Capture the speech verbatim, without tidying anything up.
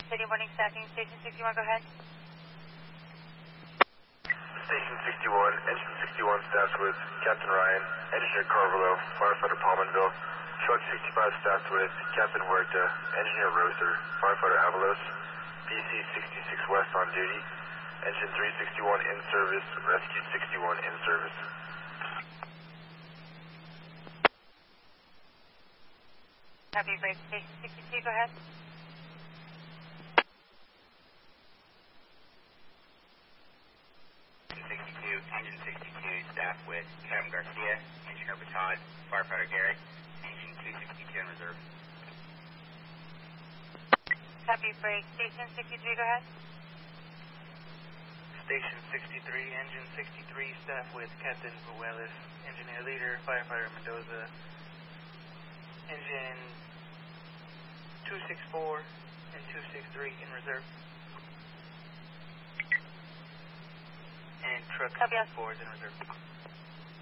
City Morning Staffing, Station sixty-one, go ahead. Station sixty-one, Engine sixty-one staffed with Captain Ryan, Engineer Carvalho, Firefighter Palmanville, Truck sixty-five staffed with Captain Huerta, Engineer Roser, Firefighter Avalos, B C sixty-six West on duty, Engine three sixty-one in service, Rescue sixty-one in service. Copy, break. Station sixty-two, go ahead. sixty-two, Engine sixty-two, staffed with Captain Garcia, Engineer Baton, Firefighter Gary, Engine two sixty-two in reserve. Copy, break. Station sixty-three, go ahead. Station sixty-three, Engine sixty-three, staffed with Captain Puelas, Engineer Leader, Firefighter Mendoza, Engine two sixty-four and two sixty-three in reserve. And Truck Copy. four is in reserve.